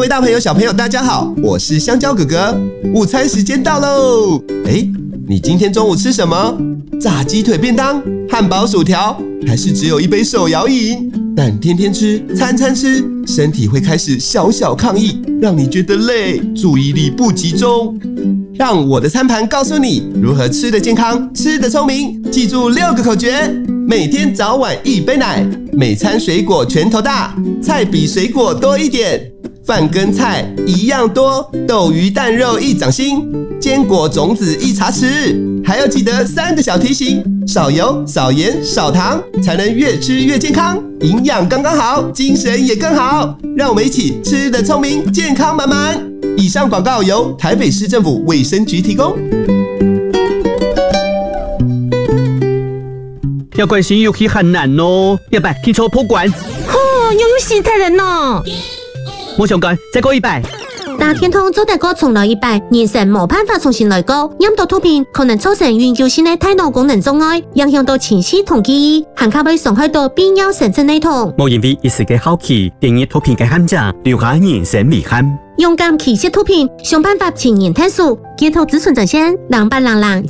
位大朋友、小朋友，大家好，我是香蕉哥哥。午餐时间到喽！你今天中午吃什么？炸鸡腿便当、汉堡、薯条，还是只有一杯手摇饮？但天天吃，餐餐吃，身体会开始小小抗议，让你觉得累，注意力不集中。让我的餐盘告诉你如何吃得健康，吃得聪明。记住6个口诀：每天早晚1杯奶，每餐水果拳头大，菜比水果多一点，饭跟菜一样多，豆鱼蛋肉1掌心，坚果种子1茶匙。还要记得3个小提醒：少油、少盐、少糖，才能越吃越健康，营养刚刚好，精神也更好。让我们一起吃得聪明，健康满满。以上广告由台北市政府卫生局提供。 要关心游戏很难哦，要不听错破关。 又有死太人咯！ 我想讲，再过100。 打天通做得过重来100，人生冇辦法重新來過。飲毒毒品可能造成永久性的大腦功能障礙，影響到情緒同記憶，還可會傷害到必要神經系統。 冇因為一時嘅好奇，定義毒品嘅陷阱，留下人生遺憾。 勇敢棄棄毒品，想辦法前人探索，街頭自存在線，人把人人